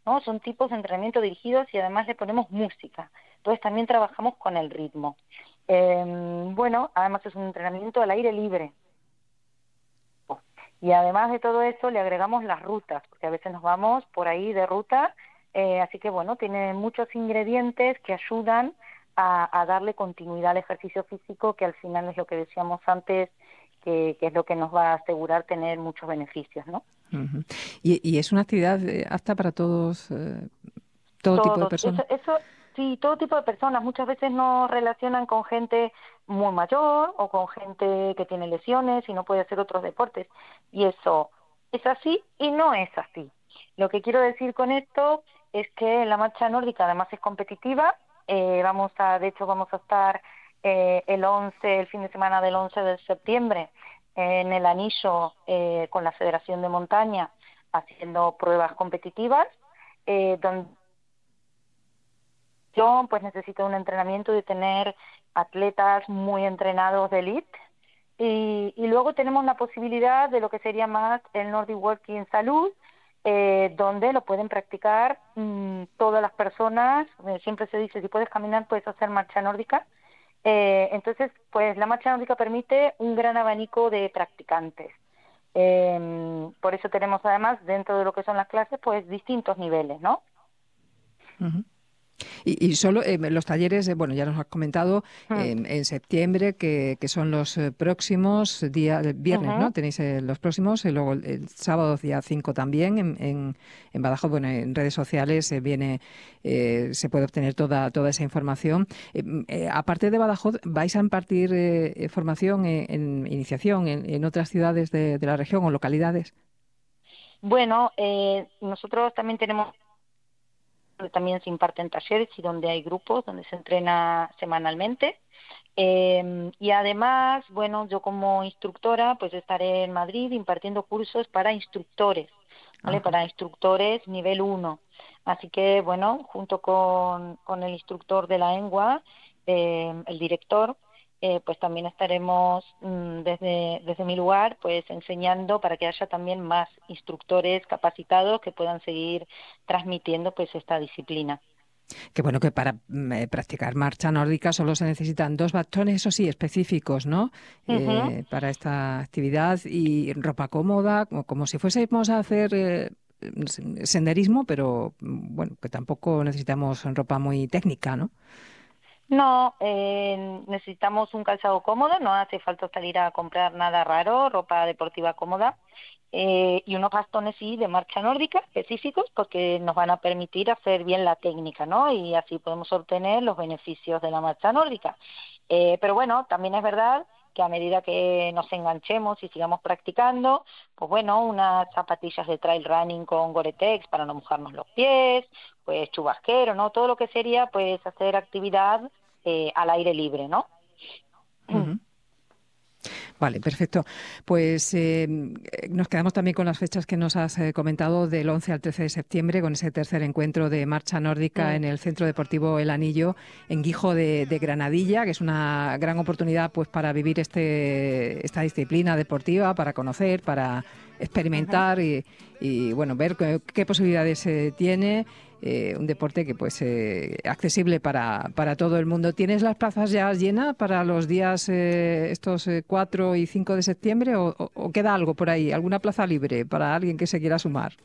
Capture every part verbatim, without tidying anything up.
¿no? Son tipos de entrenamiento dirigidos y además le ponemos música. Entonces también trabajamos con el ritmo. Eh, bueno, además es un entrenamiento al aire libre. Y además de todo eso le agregamos las rutas, porque a veces nos vamos por ahí de ruta, eh, así que bueno, tiene muchos ingredientes que ayudan a, a darle continuidad al ejercicio físico, que al final es lo que decíamos antes, que, que es lo que nos va a asegurar tener muchos beneficios, ¿no? Ujú. Y, y es una actividad eh, apta para todos, eh, todo tipo de Todos, personas. eso, eso, sí, todo tipo de personas. Muchas veces nos relacionan con gente muy mayor o con gente que tiene lesiones y no puede hacer otros deportes. Y eso es así y no es así. Lo que quiero decir con esto es que la marcha nórdica además es competitiva. Eh, vamos a, de hecho, vamos a estar eh, el once, el fin de semana del once de septiembre en el Anillo eh, con la Federación de Montaña haciendo pruebas competitivas, eh, donde yo pues necesito un entrenamiento de tener atletas muy entrenados de elite y, y luego tenemos la posibilidad de lo que sería más el Nordic Walking Salud, eh, donde lo pueden practicar mmm, todas las personas. Eh, siempre se dice, si puedes caminar puedes hacer marcha nórdica. Eh, entonces, pues la marcha nórdica permite un gran abanico de practicantes. Eh, por eso tenemos además dentro de lo que son las clases pues distintos niveles, ¿no? Ujú. Y, y solo eh, los talleres, eh, bueno, ya nos has comentado, Mm, eh, en septiembre, que, que son los eh, próximos días, viernes, ¿no? ujú. Tenéis eh, los próximos, y luego el, el sábado día cinco también en, en, en Badajoz, bueno, en redes sociales eh, viene, eh, se puede obtener toda, toda esa información. Eh, mm, eh, aparte de Badajoz, ¿vais a impartir eh, eh, formación en, en iniciación en, en otras ciudades de, de la región o localidades? Bueno, eh, nosotros también tenemos, también se imparten talleres y donde hay grupos, donde se entrena semanalmente. Eh, y además, bueno, yo como instructora, pues estaré en Madrid impartiendo cursos para instructores, ¿vale? Ajá. Para instructores nivel uno. Así que, bueno, junto con, con el instructor de la ENGUA, eh, el director, eh, pues también estaremos mm, desde, desde mi lugar, pues enseñando para que haya también más instructores capacitados que puedan seguir transmitiendo pues esta disciplina. Que bueno, que para mm, eh, practicar marcha nórdica solo se necesitan dos bastones, eso sí, específicos, ¿no? Ujú. Eh, para esta actividad y ropa cómoda, como, como si fuésemos a hacer eh, sen- senderismo, pero mm, bueno, que tampoco necesitamos ropa muy técnica, ¿no? No, eh, necesitamos un calzado cómodo, no hace falta salir a comprar nada raro, ropa deportiva cómoda, eh, y unos bastones sí de marcha nórdica específicos porque nos van a permitir hacer bien la técnica, ¿no? Y así podemos obtener los beneficios de la marcha nórdica. Eh, pero bueno, también es verdad que a medida que nos enganchemos y sigamos practicando, pues bueno, unas zapatillas de trail running con Gore-Tex para no mojarnos los pies, pues chubasquero, ¿no? Todo lo que sería pues hacer actividad eh, al aire libre, ¿no? Ujú. Vale, perfecto. Pues eh, nos quedamos también con las fechas que nos has eh, comentado del once al trece de septiembre, con ese tercer encuentro de marcha nórdica en el Centro Deportivo El Anillo, en Guijo de, de Granadilla, que es una gran oportunidad pues para vivir este, esta disciplina deportiva, para conocer, para Ujú. experimentar y, y, bueno, ver qué, qué posibilidades eh, tiene. Eh, un deporte que pues eh, accesible para, para todo el mundo. ¿Tienes las plazas ya llenas para los días eh, estos eh, cuatro y cinco de septiembre o, o- o queda algo por ahí? ¿Alguna plaza libre para alguien que se quiera sumar?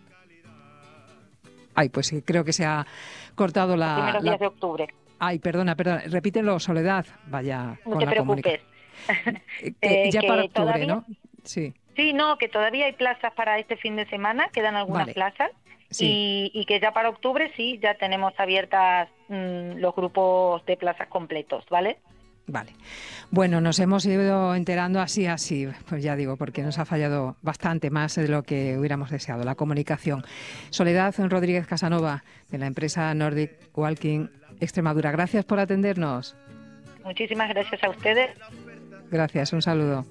Ay, pues sí, creo que se ha cortado Los la... primeros la... días de octubre. Ay, perdona, perdona. Repítelo, Soledad. Vaya No con te la comunicación. preocupes. Que Eh, ya para que octubre, todavía, ¿no? Sí, sí, no, que todavía hay plazas para este fin de semana, quedan algunas vale, plazas sí. y, y que ya para octubre sí, ya tenemos abiertas mm, los grupos de plazas completos, ¿vale? Vale. Bueno, nos hemos ido enterando así, así, pues ya digo, porque nos ha fallado bastante más de lo que hubiéramos deseado, la comunicación. Soledad Rodríguez Casanova, de la empresa Nordic Walking Extremadura. Gracias por atendernos. Muchísimas gracias a ustedes. Gracias, un saludo.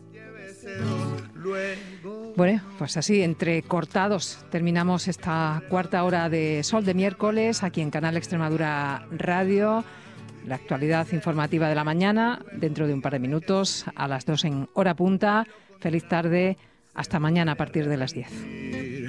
Bueno, pues así, entre cortados, terminamos esta cuarta hora de Sol de miércoles aquí en Canal Extremadura Radio. La actualidad informativa de la mañana, dentro de un par de minutos, a las dos en hora punta. Feliz tarde, hasta mañana a partir de las diez.